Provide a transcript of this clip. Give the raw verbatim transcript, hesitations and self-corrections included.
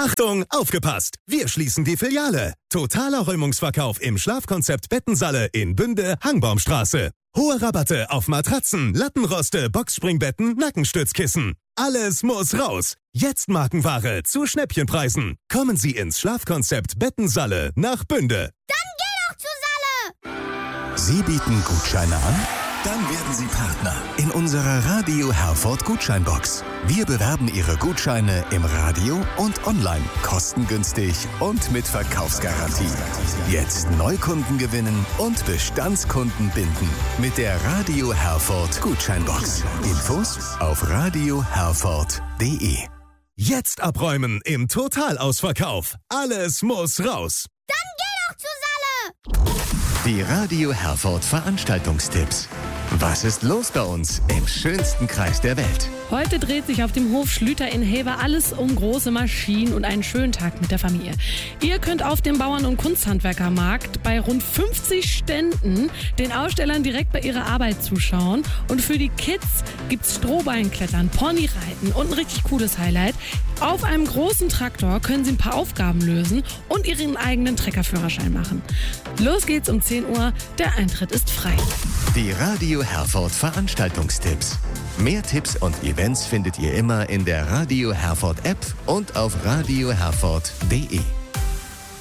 Achtung, aufgepasst! Wir schließen die Filiale. Totaler Räumungsverkauf im Schlafkonzept Bettensalle in Bünde, Hangbaumstraße. Hohe Rabatte auf Matratzen, Lattenroste, Boxspringbetten, Nackenstützkissen. Alles muss raus. Jetzt Markenware zu Schnäppchenpreisen. Kommen Sie ins Schlafkonzept Bettensalle nach Bünde. Dann geh doch zur Salle! Sie bieten Gutscheine an? Dann werden Sie Partner in unserer Radio Herford Gutscheinbox. Wir bewerben Ihre Gutscheine im Radio und online, kostengünstig und mit Verkaufsgarantie. Jetzt Neukunden gewinnen und Bestandskunden binden mit der Radio Herford Gutscheinbox. Infos auf radio herford punkt de. Jetzt abräumen im Totalausverkauf. Alles muss raus. Dann geh doch zur Salle! Die Radio Herford Veranstaltungstipps. Was ist los bei uns im schönsten Kreis der Welt? Heute dreht sich auf dem Hof Schlüter in Hever alles um große Maschinen und einen schönen Tag mit der Familie. Ihr könnt auf dem Bauern- und Kunsthandwerkermarkt bei rund fünfzig Ständen den Ausstellern direkt bei ihrer Arbeit zuschauen. Und für die Kids gibt's Strohbeinklettern, Ponyreiten und ein richtig cooles Highlight. Auf einem großen Traktor können sie ein paar Aufgaben lösen und ihren eigenen Treckerführerschein machen. Los geht's um zehn Uhr, der Eintritt ist frei. Die Radio Herford Veranstaltungstipps. Mehr Tipps und Events findet ihr immer in der Radio Herford App und auf radio herford punkt de.